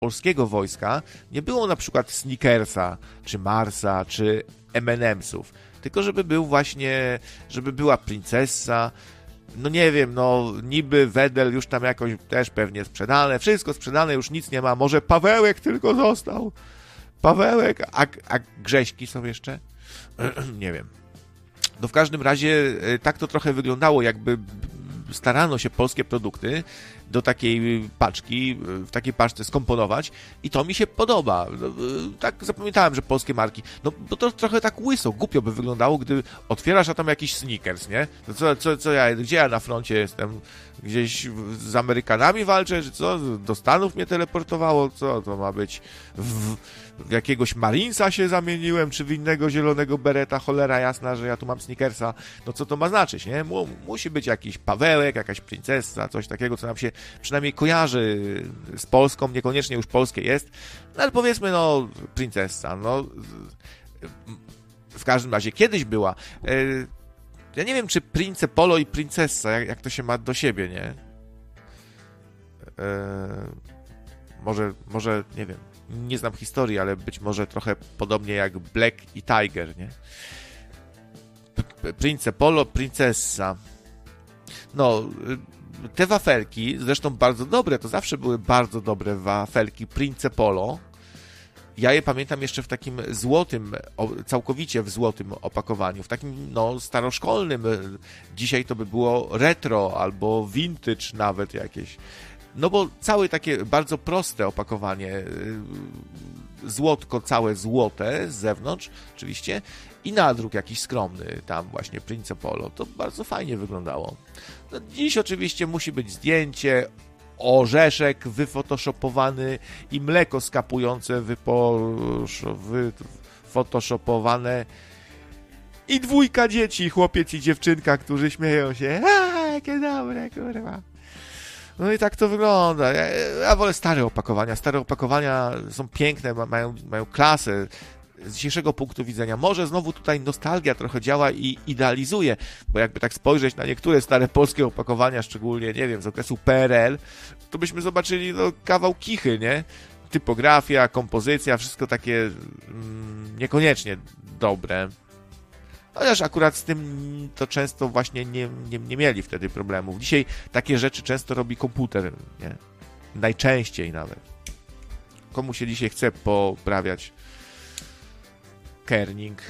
polskiego wojska nie było na przykład Snickersa, czy Marsa, czy M&M'sów, tylko żeby była princesa, no nie wiem, no niby Wedel już tam jakoś też pewnie sprzedane, wszystko sprzedane, już nic nie ma, może Pawełek tylko został, Pawełek, a Grześki są jeszcze? Nie wiem. No w każdym razie tak to trochę wyglądało, jakby starano się polskie produkty do takiej paczki, w takiej paczce skomponować i to mi się podoba. Tak zapamiętałem, że polskie marki, no bo to trochę tak łyso, głupio by wyglądało, gdy otwierasz, a tam jakiś Snickers, nie? To gdzie ja na froncie jestem? Gdzieś z Amerykanami walczę, czy co? Do Stanów mnie teleportowało? Co to ma być? W jakiegoś Marinesa się zamieniłem, czy w innego zielonego bereta, cholera jasna, że ja tu mam Snickersa. No co to ma znaczyć, nie? Musi być jakiś Pawełek, jakaś princesa, coś takiego, co nam się przynajmniej kojarzy z Polską, niekoniecznie już polskie jest, no ale powiedzmy, no, princesa, no, w każdym razie kiedyś była. Ja nie wiem, czy Prince Polo i princesa, jak to się ma do siebie, nie? Może, nie wiem, nie znam historii, ale być może trochę podobnie jak Black i Tiger, nie? Prince Polo, princesa. No, te wafelki, zresztą bardzo dobre, to zawsze były bardzo dobre wafelki Prince Polo. Ja je pamiętam jeszcze w takim złotym, całkowicie w złotym opakowaniu, w takim, no, staroszkolnym. Dzisiaj to by było retro albo vintage nawet jakieś. No bo całe takie bardzo proste opakowanie, złotko całe złote z zewnątrz oczywiście i nadruk jakiś skromny, tam właśnie Prince Polo, to bardzo fajnie wyglądało. No, dziś oczywiście musi być zdjęcie, orzeszek wyfotoshopowany i mleko skapujące wyfotoshopowane i dwójka dzieci, chłopiec i dziewczynka, którzy śmieją się. Jakie dobre, kurwa. No i tak to wygląda. Ja wolę stare opakowania. Stare opakowania są piękne, mają klasę. Z dzisiejszego punktu widzenia. Może znowu tutaj nostalgia trochę działa i idealizuje, bo jakby tak spojrzeć na niektóre stare polskie opakowania, szczególnie, nie wiem, z okresu PRL, to byśmy zobaczyli, no, kawał kichy, nie? Typografia, kompozycja, wszystko takie niekoniecznie dobre. Chociaż akurat z tym to często właśnie nie mieli wtedy problemów. Dzisiaj takie rzeczy często robi komputer, nie? Najczęściej nawet. Komu się dzisiaj chce poprawiać kerning?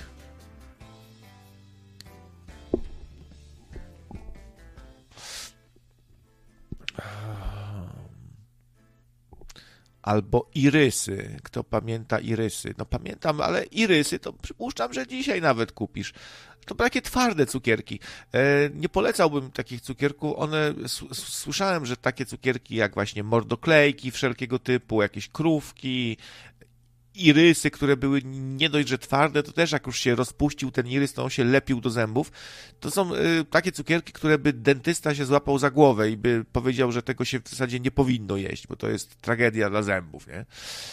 Albo irysy. Kto pamięta irysy? No pamiętam, ale irysy to przypuszczam, że dzisiaj nawet kupisz. To takie twarde cukierki. Nie polecałbym takich cukierków. Słyszałem, że takie cukierki jak właśnie mordoklejki wszelkiego typu, jakieś krówki, irysy, które były nie dość, że twarde, to też jak już się rozpuścił ten irys, to on się lepił do zębów. To są takie cukierki, które by dentysta się złapał za głowę i by powiedział, że tego się w zasadzie nie powinno jeść, bo to jest tragedia dla zębów, nie?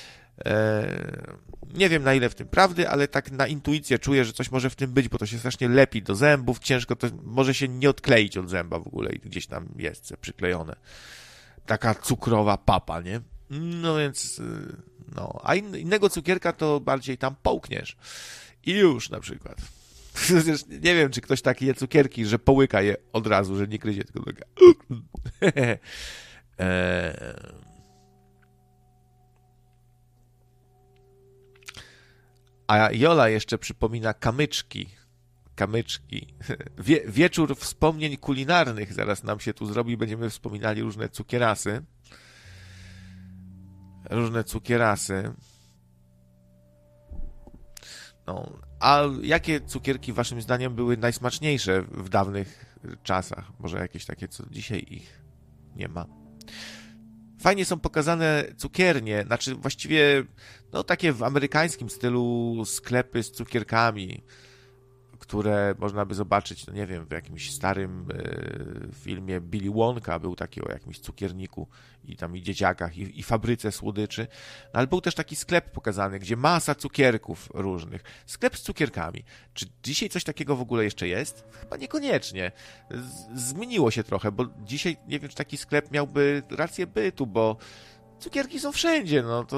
Nie wiem, na ile w tym prawdy, ale tak na intuicję czuję, że coś może w tym być, bo to się strasznie lepi do zębów, ciężko to może się nie odkleić od zęba w ogóle i gdzieś tam jest przyklejone. Taka cukrowa papa, nie? No więc, no, a innego cukierka to bardziej tam połkniesz. I już na przykład. Nie wiem, czy ktoś taki je cukierki, że połyka je od razu, że nie gryzie, tylko taka. A Jola jeszcze przypomina kamyczki. Wieczór wspomnień kulinarnych zaraz nam się tu zrobi. Będziemy wspominali różne cukierasy. No, a jakie cukierki waszym zdaniem były najsmaczniejsze w dawnych czasach? Może jakieś takie, co dzisiaj ich nie ma? Fajnie są pokazane cukiernie, znaczy właściwie no takie w amerykańskim stylu sklepy z cukierkami, które można by zobaczyć, no nie wiem, w jakimś starym filmie Billy Wonka był taki o jakimś cukierniku i tam i dzieciakach i fabryce słodyczy, no, ale był też taki sklep pokazany, gdzie masa cukierków różnych. Sklep z cukierkami. Czy dzisiaj coś takiego w ogóle jeszcze jest? Chyba niekoniecznie. Zmieniło się trochę, bo dzisiaj nie wiem, czy taki sklep miałby rację bytu, bo cukierki są wszędzie, no to